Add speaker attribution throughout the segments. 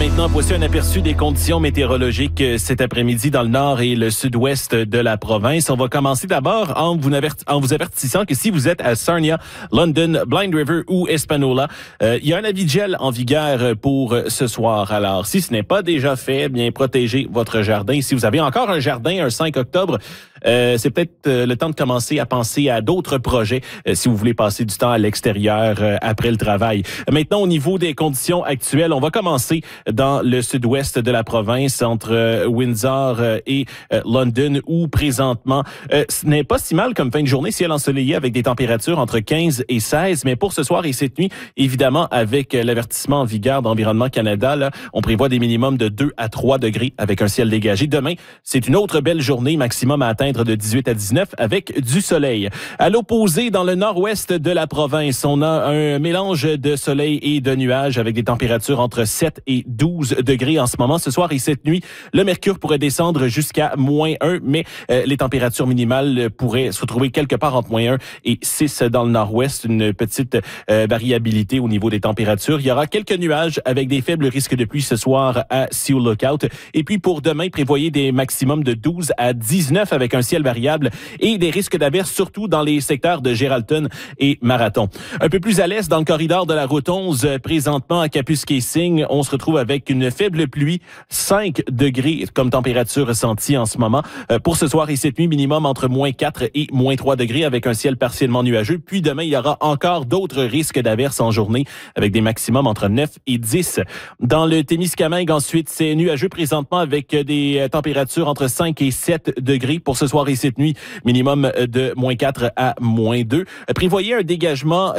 Speaker 1: maintenant, voici un aperçu des conditions météorologiques cet après-midi dans le nord et le sud-ouest de la province. On va commencer d'abord en vous avertissant que si vous êtes à Sarnia, London, Blind River ou Espanola, il y a un avis de gel en vigueur pour ce soir. Alors, si ce n'est pas déjà fait, bien protégez votre jardin. Si vous avez encore un jardin un 5 octobre, c'est peut-être le temps de commencer à penser à d'autres projets si vous voulez passer du temps à l'extérieur après le travail. Maintenant, au niveau des conditions actuelles, on va commencer dans le sud-ouest de la province, entre Windsor et London, où présentement, ce n'est pas si mal comme fin de journée, ciel ensoleillé avec des températures entre 15 et 16, mais pour ce soir et cette nuit, évidemment, avec l'avertissement en vigueur d'Environnement Canada, là, on prévoit des minimums de 2 à 3 degrés avec un ciel dégagé. Demain, c'est une autre belle journée, maximum à atteindre de 18 à 19 avec du soleil. À l'opposé, dans le nord-ouest de la province, on a un mélange de soleil et de nuages avec des températures entre 7 et 12 degrés en ce moment. Ce soir et cette nuit, le mercure pourrait descendre jusqu'à -1, mais les températures minimales pourraient se retrouver quelque part entre -1 et 6 dans le nord-ouest. Une petite variabilité au niveau des températures. Il y aura quelques nuages avec des faibles risques de pluie ce soir à Sea Lookout. Et puis pour demain, prévoyez des maximums de 12 à 19 avec un ciel variable et des risques d'averses surtout dans les secteurs de Geraldton et Marathon. Un peu plus à l'est, dans le corridor de la route 11, présentement à Kapuskasing, on se retrouve avec une faible pluie, 5 degrés comme température ressentie en ce moment. Pour ce soir et cette nuit, minimum entre -4 et -3 degrés avec un ciel partiellement nuageux. Puis demain, il y aura encore d'autres risques d'averses en journée avec des maximums entre 9 et 10. Dans le Témiscamingue, ensuite, c'est nuageux présentement avec des températures entre 5 et 7 degrés. Pour ce soir et cette nuit, minimum de -4 à -2. Prévoyez un dégagement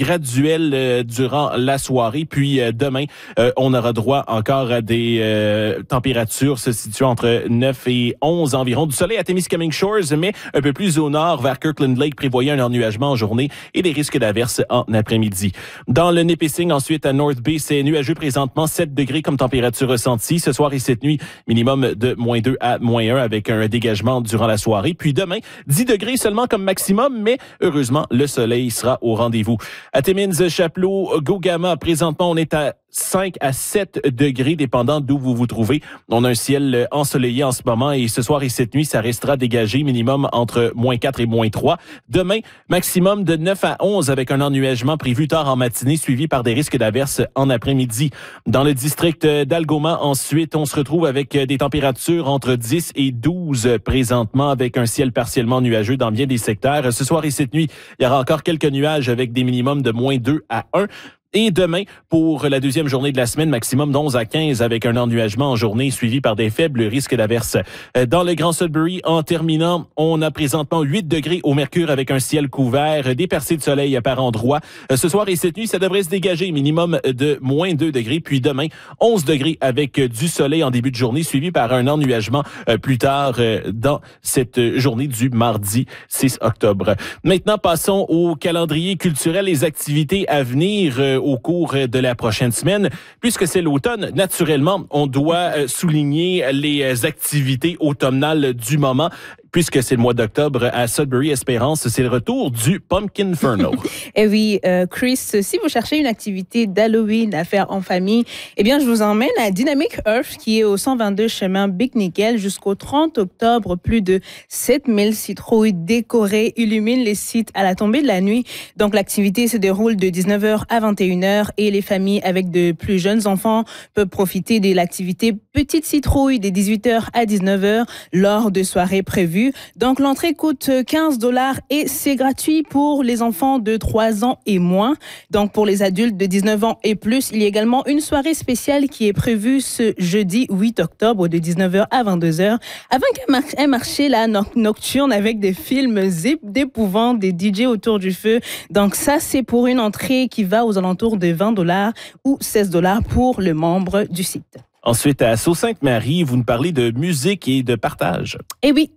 Speaker 1: graduel durant la soirée. Puis demain, on aura droit encore à des températures se situant entre 9 et 11 environ. Du soleil à Témiscamingue Shores, mais un peu plus au nord, vers Kirkland Lake, prévoyez un ennuagement en journée et des risques d'averses en après-midi. Dans le Nipissing, ensuite à North Bay, c'est nuageux présentement, 7 degrés comme température ressentie. Ce soir et cette nuit, minimum de -2 à -1 avec un dégagement durant la soirée. Puis demain, 10 degrés seulement comme maximum, mais heureusement, le soleil sera au rendez-vous. À Timmins, Chapleau, Gogama, présentement, on est à 5 à 7 degrés, dépendant d'où vous vous trouvez. On a un ciel ensoleillé en ce moment et ce soir et cette nuit, ça restera dégagé, minimum entre -4 et -3. Demain, maximum de 9 à 11 avec un ennuagement prévu tard en matinée, suivi par des risques d'averses en après-midi. Dans le district d'Algoma, ensuite, on se retrouve avec des températures entre 10 et 12 présentement, avec un ciel partiellement nuageux dans bien des secteurs. Ce soir et cette nuit, il y aura encore quelques nuages avec des minimums de -2 à 1. Et demain, pour la deuxième journée de la semaine, maximum d'11 à 15 avec un ennuagement en journée suivi par des faibles risques d'averses. Dans le Grand Sudbury, en terminant, on a présentement 8 degrés au mercure avec un ciel couvert, des percées de soleil par endroits. Ce soir et cette nuit, ça devrait se dégager, minimum de -2 degrés. Puis demain, 11 degrés avec du soleil en début de journée suivi par un ennuagement plus tard dans cette journée du mardi 6 octobre. Maintenant, passons au calendrier culturel, les activités à venir au cours de la prochaine semaine. Puisque c'est l'automne, naturellement, on doit souligner les activités automnales du moment. Puisque c'est le mois d'octobre à Sudbury Espérance, c'est le retour du Pumpkin Inferno.
Speaker 2: Et oui, Chris, si vous cherchez une activité d'Halloween à faire en famille, eh bien, je vous emmène à Dynamic Earth, qui est au 122 chemin Big Nickel jusqu'au 30 octobre. Plus de 7000 citrouilles décorées illuminent les sites à la tombée de la nuit. Donc, l'activité se déroule de 19h à 21h et les familles avec de plus jeunes enfants peuvent profiter de l'activité Petite Citrouille de 18h à 19h lors de soirées prévues. Donc, l'entrée coûte $15 et c'est gratuit pour les enfants de 3 ans et moins. Donc, pour les adultes de 19 ans et plus, il y a également une soirée spéciale qui est prévue ce jeudi 8 octobre de 19h à 22h avec un marché nocturne avec des films d'épouvante, des DJ autour du feu. Donc, ça, c'est pour une entrée qui va aux alentours de $20 ou $16 pour le membre du site.
Speaker 1: Ensuite, à Sault-Sainte-Marie, vous nous parlez de musique et de partage.
Speaker 2: Eh oui,